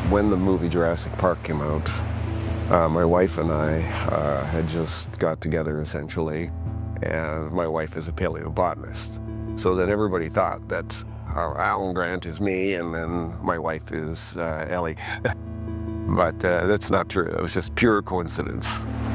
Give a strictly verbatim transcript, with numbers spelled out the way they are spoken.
When the movie Jurassic Park came out, uh, my wife and I uh, had just got together essentially, and my wife is a paleobotanist. So that everybody thought that uh, Alan Grant is me, and then my wife is uh, Ellie. But uh, that's not true. It was just pure coincidence.